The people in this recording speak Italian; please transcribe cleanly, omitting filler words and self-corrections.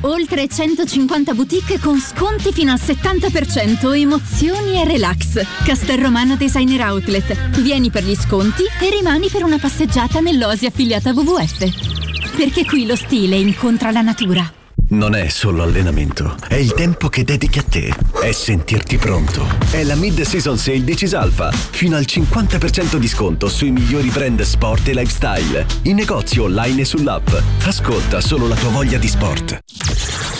Oltre 150 boutique con sconti fino al 70%, emozioni e relax. Castelromano Designer Outlet. Vieni per gli sconti e rimani per una passeggiata nell'Oasi affiliata WWF. Perché qui lo stile incontra la natura. Non è solo allenamento, è il tempo che dedichi a te, è sentirti pronto. È la Mid-Season Sale di Cisalfa, fino al 50% di sconto sui migliori brand sport e lifestyle, in negozio online e sull'app. Ascolta solo la tua voglia di sport.